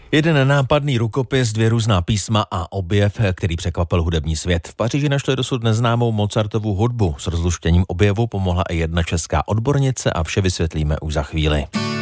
Jeden nápadný rukopis, 2 různá písma a objev, který překvapil hudební svět. V Paříži našli dosud neznámou Mozartovu hudbu. S rozluštěním objevu pomohla i jedna česká odbornice a vše vysvětlíme už za chvíli.